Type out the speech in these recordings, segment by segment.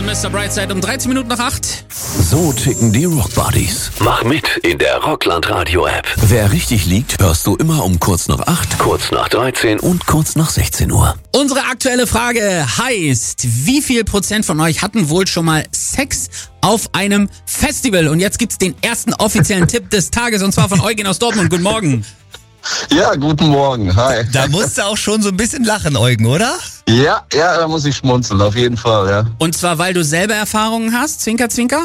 und Mr. Brightside um 13 Minuten nach 8. So ticken die Rockbuddies. Mach mit in der Rockland Radio App. Wer richtig liegt, hörst du immer um kurz nach 8, Kurz nach 13 und kurz nach 16 Uhr. Unsere aktuelle Frage heißt, wie viel Prozent von euch hatten wohl schon mal Sex auf einem Festival? Und jetzt gibt's den ersten offiziellen Tipp des Tages, und zwar von Eugen aus Dortmund. Guten Morgen. Ja, guten Morgen. Hi. Da musst du auch schon so ein bisschen lachen, Eugen, oder? Ja, da muss ich schmunzeln, auf jeden Fall, ja. Und zwar, weil du selber Erfahrungen hast? Zwinker, zwinker?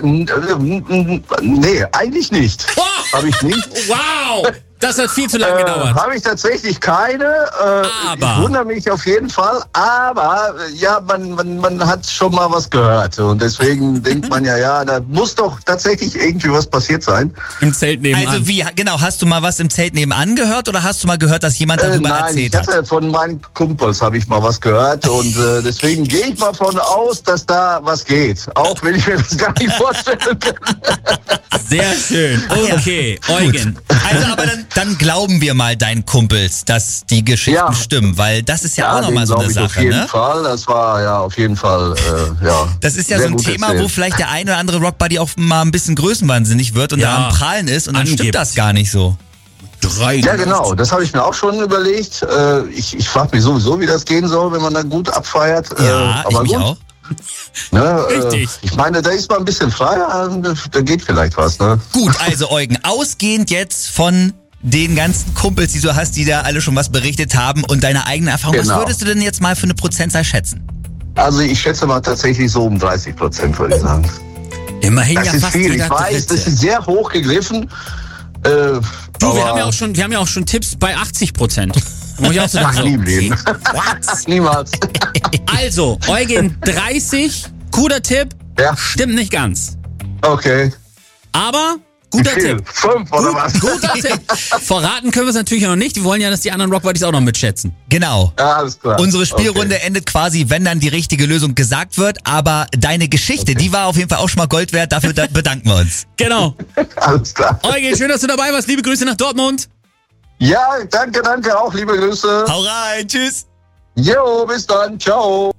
Nee, eigentlich nicht. Oh! Habe ich nicht. Wow! Das hat viel zu lange gedauert. Habe ich tatsächlich keine. Aber. Ich wundere mich auf jeden Fall. Aber ja, man hat schon mal was gehört. Und deswegen denkt man ja, da muss doch tatsächlich irgendwie was passiert sein. Im Zelt nebenan. Also wie, genau, hast du mal was im Zelt nebenan gehört oder hast du mal gehört, dass jemand darüber Nein, erzählt ich hatte hat? von meinen Kumpels habe ich mal was gehört. Und deswegen gehe ich mal von aus, dass da was geht. Auch wenn ich mir das gar nicht vorstellen kann. Sehr schön. Okay, Eugen. Also aber dann glauben wir mal deinen Kumpels, dass die Geschichten Ja. stimmen, weil das ist ja auch nochmal den so eine glaub ich Sache, auf jeden ne? Fall. Das war ja auf jeden Fall, Das ist ja sehr so ein gut Thema, erzählt. wo vielleicht der eine oder andere Rockbuddy auch mal ein bisschen größenwahnsinnig wird und Ja. da am Prahlen ist und dann Angibt. stimmt das gar nicht so. Ja, genau. Das habe ich mir auch schon überlegt. Ich frage mich sowieso, wie das gehen soll, wenn man da gut abfeiert. Ja, aber ich mich gut. auch. Ne, Richtig. Ich meine, da ist man ein bisschen freier, da geht vielleicht was. Ne? Gut, also Eugen, ausgehend jetzt von den ganzen Kumpels, die du hast, die da alle schon was berichtet haben und deine eigene Erfahrung, was Genau. würdest du denn jetzt mal für eine Prozentzahl schätzen? Also ich schätze mal tatsächlich so um 30%, würde ich sagen. Immerhin Das ja ist fast viel. jeder Ich weiß, das Dritte. ist sehr hoch gegriffen. Du, wir aber- haben ja auch schon Tipps bei 80%. Muss ich auch so Ach, sagen. nie im Leben. What? Niemals. Also, Eugen, 30, guter Tipp, Ja, stimmt nicht ganz. okay. Aber guter Wie viel? Tipp. 5 oder was? Guter Tipp. Verraten können wir es natürlich noch nicht. Wir wollen ja, dass die anderen Rockbuddies auch noch mitschätzen. Genau. Ja, alles klar. Unsere Spielrunde Okay. endet quasi, wenn dann die richtige Lösung gesagt wird, aber deine Geschichte, die war auf jeden Fall auch schon mal Gold wert, dafür bedanken wir uns. Genau. Alles klar. Eugen, schön, dass du dabei warst. Liebe Grüße nach Dortmund. Ja, danke, auch. Liebe Grüße. Hau rein, tschüss. Jo, bis dann. Ciao.